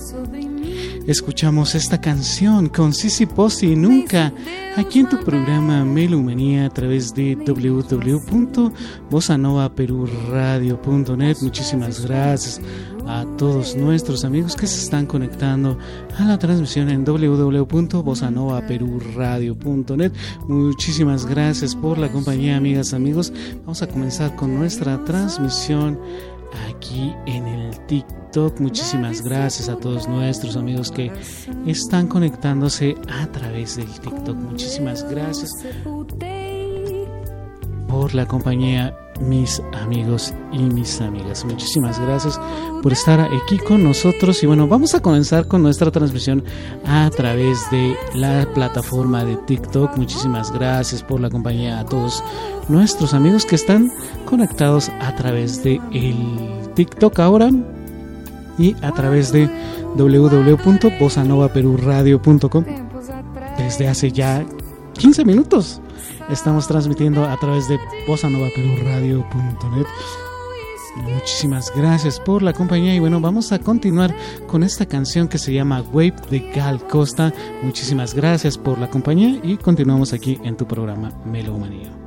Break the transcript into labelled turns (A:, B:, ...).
A: Escuchamos esta canción con Sisi Posi Nunca, aquí en tu programa Melomanía a través de www.bossanovaperuradio.net. Muchísimas gracias a todos nuestros amigos que se están conectando a la transmisión en www.bossanovaperuradio.net. Muchísimas gracias por la compañía, amigas, amigos. Vamos a comenzar con nuestra transmisión aquí en el TikTok. Muchísimas gracias a todos nuestros amigos que están conectándose a través del TikTok. Muchísimas gracias por la compañía, mis amigos y mis amigas. Muchísimas gracias por estar aquí con nosotros. Y bueno, vamos a comenzar con nuestra transmisión a través de la plataforma de TikTok. Muchísimas gracias por la compañía a todos nuestros amigos que están conectados a través de el TikTok ahora y a través de www.bossanovaperuradio.com. Desde hace ya 15 minutos estamos transmitiendo a través de bossanovaperuradio.net. Muchísimas gracias por la compañía. Y bueno, vamos a continuar con esta canción que se llama Wave de Gal Costa. Muchísimas gracias por la compañía y continuamos aquí en tu programa Melomanía.